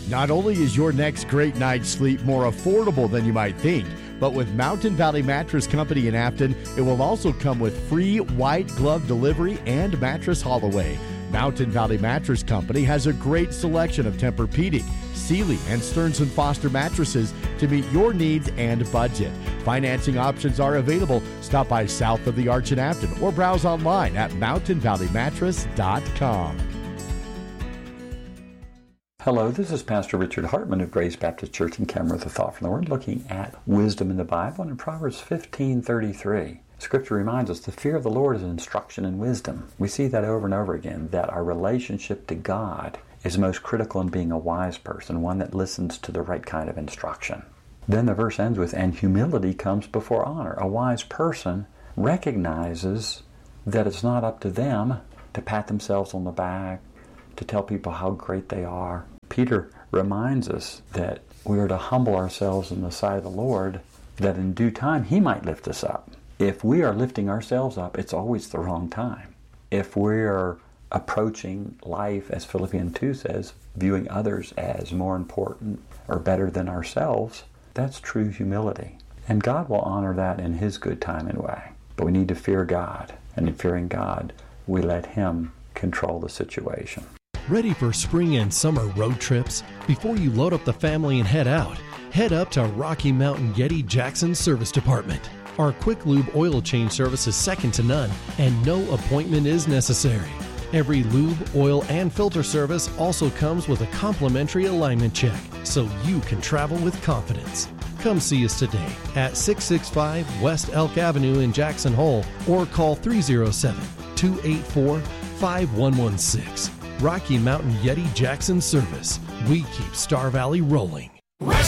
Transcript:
Not only is your next great night's sleep more affordable than you might think, but with Mountain Valley Mattress Company in Afton, it will also come with free white glove delivery and mattress haul away. Mountain Valley Mattress Company has a great selection of Tempur-Pedic, Sealy, and Stearns & Foster mattresses to meet your needs and budget. Financing options are available. Stop by south of the Arch in Afton or browse online at mountainvalleymattress.com. Hello, this is Pastor Richard Hartman of Grace Baptist Church in Kenworth, a Thought from the Word, looking at wisdom in the Bible. And in Proverbs 15:33, Scripture reminds us the fear of the Lord is instruction in wisdom. We see that over and over again, that our relationship to God is most critical in being a wise person, one that listens to the right kind of instruction. Then the verse ends with, and humility comes before honor. A wise person recognizes that it's not up to them to pat themselves on the back, to tell people how great they are. Peter reminds us that we are to humble ourselves in the sight of the Lord, that in due time He might lift us up. If we are lifting ourselves up, it's always the wrong time. If we are approaching life, as Philippians 2 says, viewing others as more important or better than ourselves, that's true humility. And God will honor that in His good time and way. But we need to fear God. And in fearing God, we let Him control the situation. Ready for spring and summer road trips? Before you load up the family and head out, head up to Rocky Mountain Yeti Jackson Service Department. Our quick lube oil change service is second to none, and no appointment is necessary. Every lube, oil, and filter service also comes with a complimentary alignment check, so you can travel with confidence. Come see us today at 665 West Elk Avenue in Jackson Hole, or call 307-284-5116. Rocky Mountain Yeti Jackson Service. We keep Star Valley rolling.